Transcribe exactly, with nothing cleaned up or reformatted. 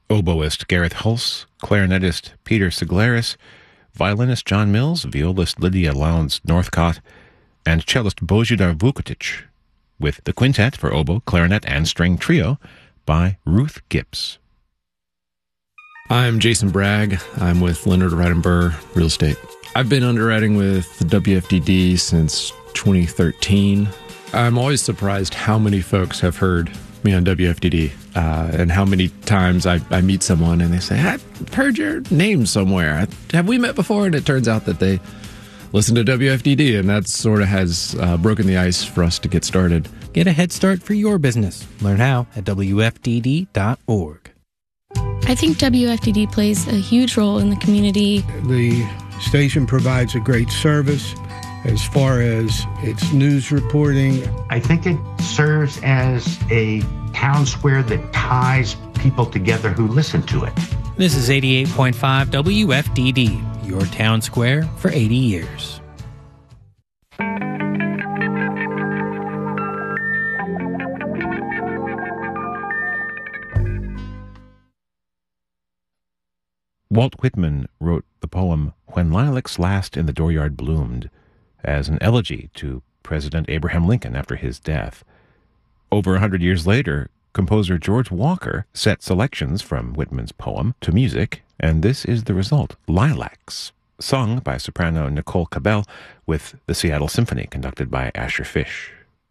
oboist Gareth Hulse, clarinetist Peter Siglaris, violinist John Mills, violist Lydia Lowndes Northcott, and cellist Božidar Vukotic, with the quintet for oboe, clarinet, and string trio by Ruth Gibbs. I'm Jason Bragg. I'm with Leonard Wright and Burr Real Estate. I've been underwriting with the W F D D since twenty thirteen. I'm always surprised how many folks have heard me on W F D D, uh, and how many times I, I meet someone and they say, I've heard your name somewhere. Have we met before? And it turns out that they listen to W F D D, and that sort of has uh, broken the ice for us to get started. Get a head start for your business. Learn how at W F D D dot org. I think W F D D plays a huge role in the community. The station provides a great service as far as its news reporting. I think it serves as a town square that ties people together who listen to it. This is eighty-eight point five W F D D, your town square for eighty years. Walt Whitman wrote the poem When Lilacs Last in the Dooryard Bloomed as an elegy to President Abraham Lincoln after his death. Over a hundred years later, composer George Walker set selections from Whitman's poem to music, and this is the result, Lilacs, sung by soprano Nicole Cabell with the Seattle Symphony conducted by Asher Fish.